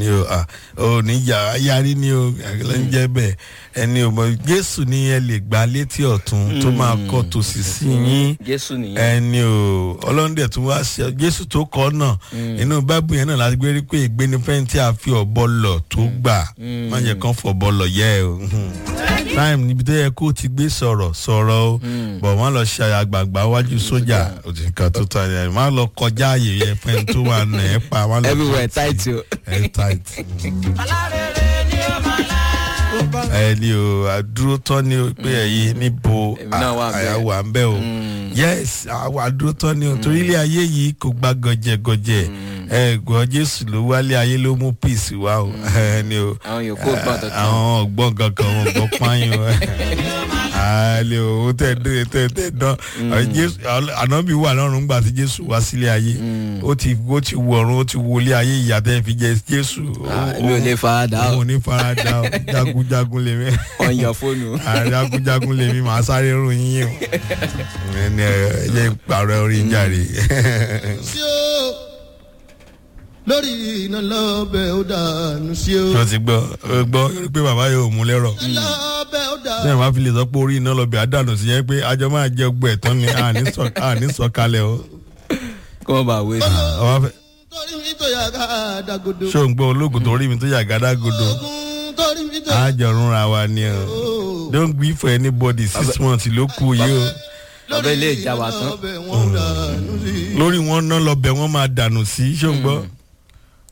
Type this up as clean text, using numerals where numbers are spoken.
ni o ní yarí ni o àgbẹ̀lẹ̀ ń jẹ́ bẹ́ẹ̀ ẹni o mọ̀ Jésù ni ẹ lè gbà létí ọ̀tún tó máa kọ́ tòsì sí yín ẹni o Ọlọ́run dẹ̀ tún wá ṣe Jésù tó kọ́ náà inú Báíbù yẹn náà láti gbé rí pé ìgbéni fẹ́ntì àfi ọ̀bọ lọ tó gbà má yẹ kán fọ̀bọ lọ yẹ o time níbi tó yẹ kó ti gbé sọ̀rọ̀ o bọ̀ wọ́n lọ ṣe àgbààgbà wájú sójà òtítọ́ tó tọ́ ẹ̀ má lọ kọjá àyè yẹn fẹ́ntì tó wà nà ẹ̀ pa wọ́n lọ everywhere tight o tight. ẹni o àdúró tán ni o pé ẹ̀yin níbo àyàwó à ń bẹ̀ o yes àwọn àdúró tán ni o torí ilé ayé yìí kò gba gọ̀jẹ̀gọ̀jẹ̀ ẹ̀gbọ́n Jésù ló wálé ayé ló mú peace wá o ẹni o àwọn ọ̀gbọ́n kankan wọn gbọ́ pààyàn àlè o tẹ̀ dán ànábì wà lọ́run gbà tí Jésù wá sílé ayé ó ti wọ̀run ó ti wọlé ayé ìyá tẹ́ fi jẹ Jésù mi ò lè farada o mo ní farada o jagunjagun lèmi ọ̀yàn fóònù jagunjagun lèmi màá sáré rún yín o ẹni ẹ pààrọ̀ orí jàre. lórí iná lọ́bẹ̀ ó dànù sí o. tó ti gbọ́ pé bàbá yóò mú lẹ́rọ̀ lọ́bẹ̀ ó dànù. sẹ́yìn máa fi lè sọ pé orí iná lọ́bẹ̀ á dànù sí yẹn pé àjọ máa jẹ ọgbẹ́ ẹ̀tàn ni àní sọ̀kalẹ̀ o. kọ́ bá wé sí. torí mi tó yàgá dàgòdò. ṣé o ń gbọ́ ológun tó rí mi tó yàgá dàgòdò. àjọrún ra wa ni o don't gree for anybody 6 months ló kù yìí o. ọbẹ̀ lè jà wá tán. lórí wọn náà lọ́bẹ̀ wọn máa dànù sí ṣé o ń gbọ́.